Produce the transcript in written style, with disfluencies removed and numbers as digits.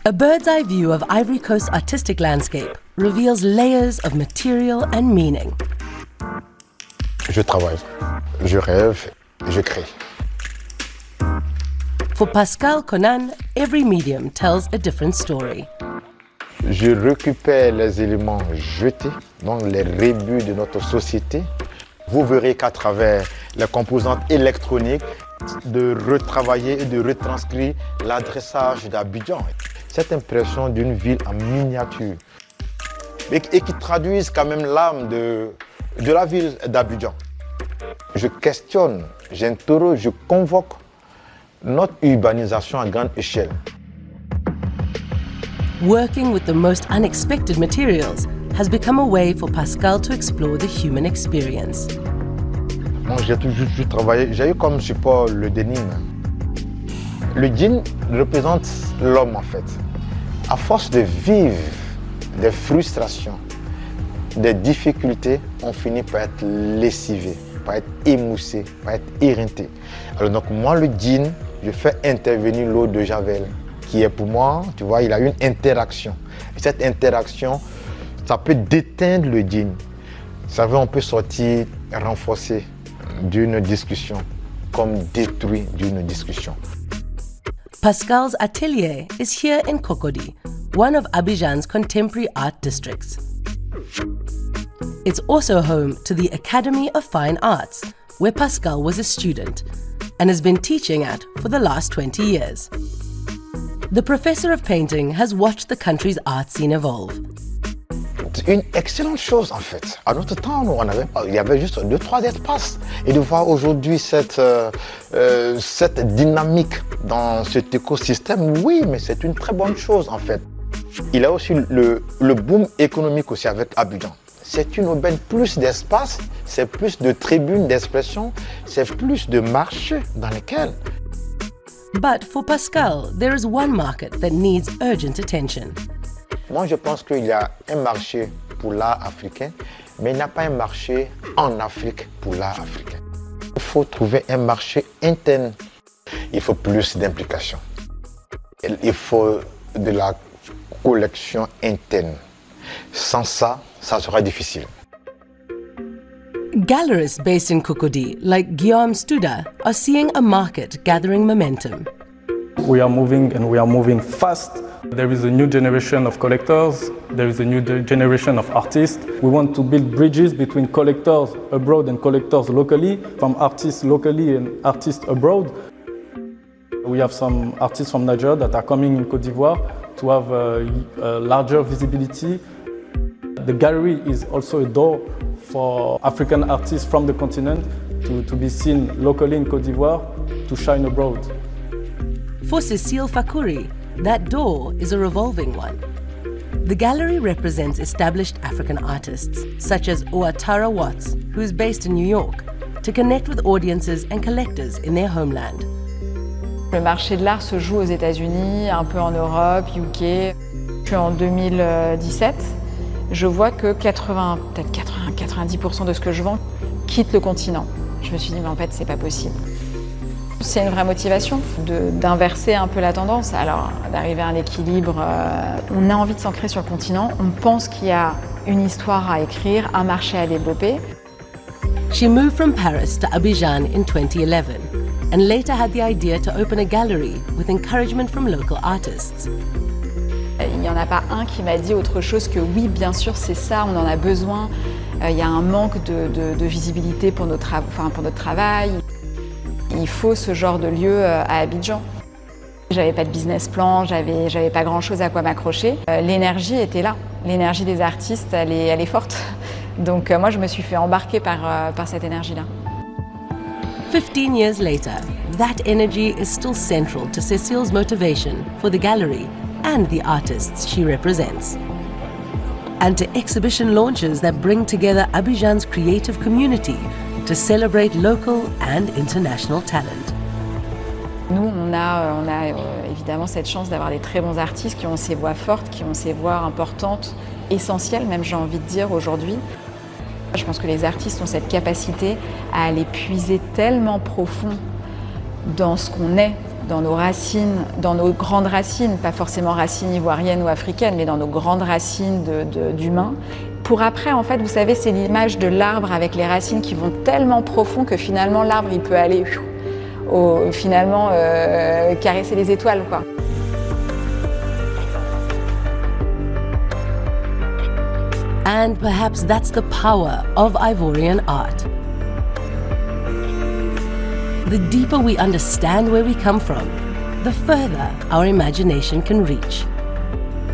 A bird's eye view of Ivory Coast's artistic landscape reveals layers of material and meaning. Je travaille, je rêve, je crée. For Pascal Conan, every medium tells a different story. Je récupère les éléments jetés, donc les rebuts de notre société. Vous verrez qu'à travers les composantes électroniques, de retravailler et de retranscrire l'adressage d'Abidjan. Cette impression d'une ville en miniature et qui traduisent quand même l'âme de la ville d'Abidjan. Je questionne, j'interroge, je convoque notre urbanisation à grande échelle. Working with the most unexpected materials has become a way for Pascal to explore the human experience. Bon, j'ai toujours travaillé, j'ai eu comme support le denim. Le jean représente l'homme en fait. À force de vivre des frustrations, des difficultés, on finit par être lessivé, par être émoussé, par être éreinté. Alors donc moi le jean, je fais intervenir l'eau de Javel, qui est pour moi, tu vois, il a une interaction. Et cette interaction, ça peut déteindre le jean. Ça veut, on peut sortir renforcé d'une discussion, comme détruit d'une discussion. Pascal's atelier is here in Cocody, one of Abidjan's contemporary art districts. It's also home to the Academy of Fine Arts, where Pascal was a student and has been teaching at for the last 20 years. The professor of painting has watched the country's art scene evolve. C'est une excellente chose en fait. À notre temps, il y avait juste 2-3 espaces. Et de voir aujourd'hui cette dynamique dans cet écosystème, oui, mais c'est une très bonne chose en fait. Il y a aussi le boom économique aussi avec Abidjan. C'est une aubaine, plus d'espace, c'est plus de tribunes d'expression, c'est plus de marchés dans lesquels. But for Pascal, there is one market that needs urgent attention. Moi, je pense qu'il y a un marché pour l'art africain, mais il n'y a pas un marché en Afrique pour l'art africain. Il faut trouver un marché interne. Il faut plus d'implication. Il faut de la collection interne. Sans ça, ça sera difficile. Gallerists based in Cocody, like Guillaume Studa, are seeing a market gathering momentum. We are moving and we are moving fast. There is a new generation of collectors, there is a new generation of artists. We want to build bridges between collectors abroad and collectors locally, from artists locally and artists abroad. We have some artists from Nigeria that are coming in Côte d'Ivoire to have a larger visibility. The gallery is also a door for African artists from the continent to be seen locally in Côte d'Ivoire, to shine abroad. For Cécile Fakuri, that door is a revolving one. The gallery represents established African artists, such as Ouattara Watts, who is based in New York, to connect with audiences and collectors in their homeland. Le marché de l'art se joue aux États-Unis, un peu en Europe, UK. Puis en 2017, je vois que 90% de ce que je vends quitte le continent. Je me suis dit, mais en fait, c'est pas possible. C'est une vraie motivation d'inverser un peu la tendance, alors d'arriver à un équilibre. On a envie de s'ancrer sur le continent, on pense qu'il y a une histoire à écrire, un marché à développer. She moved from Paris to Abidjan in 2011 and later had the idea to open a gallery with encouragement from local artists. Il n'y en a pas un qui m'a dit autre chose que oui, bien sûr, c'est ça, on en a besoin. Il y a un manque de visibilité pour notre travail. Il faut ce genre de lieu à Abidjan. J'avais pas de business plan, j'avais pas grand chose à quoi m'accrocher. L'énergie était là, l'énergie des artistes, elle est forte. Donc moi je me suis fait embarquer par cette énergie-là. 15 years later, that energy is still central to Cécile's motivation for the gallery and the artists she represents. And to exhibition launches that bring together Abidjan's creative community to celebrate local and international talent. Nous, on a évidemment cette chance d'avoir des très bons artistes qui ont ces voix fortes, qui ont ces voix importantes, essentielles même, j'ai envie de dire, aujourd'hui. Je pense que les artistes ont cette capacité à aller puiser tellement profond dans ce qu'on est, dans nos racines, dans nos grandes racines, pas forcément racines ivoiriennes ou africaines, mais dans nos grandes racines d'humains. Pour après, en fait, vous savez, c'est l'image de l'arbre avec les racines qui vont tellement profond que finalement l'arbre, il peut aller finalement caresser les étoiles, quoi. And perhaps that's the power of Ivorian art. The deeper we understand where we come from, the further our imagination can reach.